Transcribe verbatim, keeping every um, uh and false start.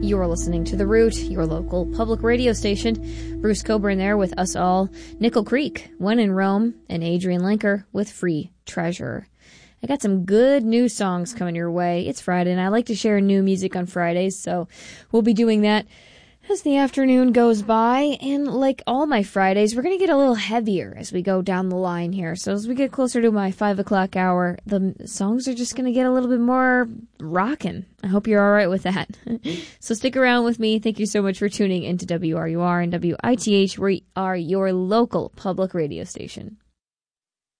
You're listening to The Root, your local public radio station. Bruce Coburn there with Us All, Nickel Creek, When in Rome, and Adrian Lenker with Free Treasure. I got some good new songs coming your way. It's Friday, and I like to share new music on Fridays, so we'll be doing that as the afternoon goes by. And like all my Fridays, we're going to get a little heavier as we go down the line here. So as we get closer to my five o'clock hour, the songs are just going to get a little bit more rockin'. I hope you're all right with that. So stick around with me. Thank you so much for tuning into W R U R and W I T H. We are your local public radio station.